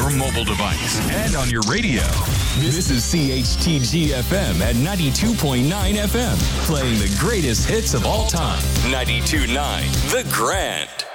your mobile device and on your radio. This is CHTG FM at 92.9 FM, playing the greatest hits of all time. 92.9 The Grand.